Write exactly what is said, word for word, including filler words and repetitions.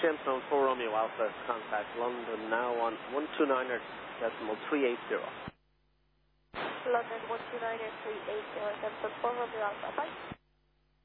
James on four Romeo Alpha, contact London now on one two nine decimal three eight zero. London one two nine three eight zero, James on four Romeo Alpha, bye.